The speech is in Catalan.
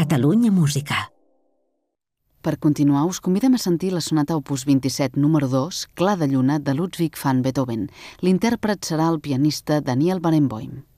Catalunya Música. Per continuar, us convidem a sentir la sonata opus 27 número 2, Clar de lluna, de Ludwig van Beethoven. L'intèrpret serà el pianista Daniel Barenboim.